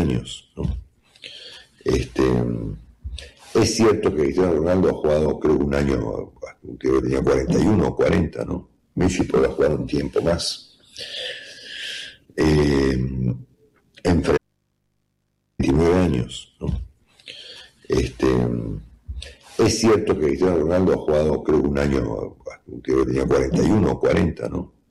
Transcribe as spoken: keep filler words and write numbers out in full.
años, ¿no? Este, es cierto que Cristiano Ronaldo ha jugado, creo, un año, que tenía cuarenta y uno o cuarenta, ¿no? Messi puede jugar un tiempo más. Eh, en veintinueve años, ¿no? Este, es cierto que Cristiano Ronaldo ha jugado, creo, un año, que tenía cuarenta y uno o cuarenta, ¿no?